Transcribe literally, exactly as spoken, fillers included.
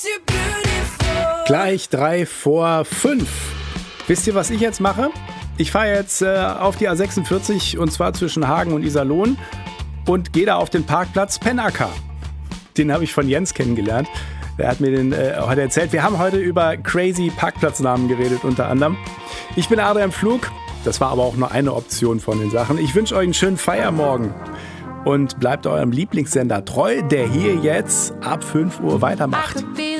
Gleich drei vor fünf. Wisst ihr, was ich jetzt mache? Ich fahre jetzt äh, auf die A sechsundvierzig und zwar zwischen Hagen und Iserlohn und gehe da auf den Parkplatz Pennacker. Den habe ich von Jens kennengelernt. Der hat mir den äh, heute erzählt. Wir haben heute über crazy Parkplatznamen geredet unter anderem. Ich bin Adrian Pflug. Das war aber auch nur eine Option von den Sachen. Ich wünsche euch einen schönen Feiermorgen und bleibt eurem Lieblingssender treu, der hier jetzt ab fünf Uhr weitermacht.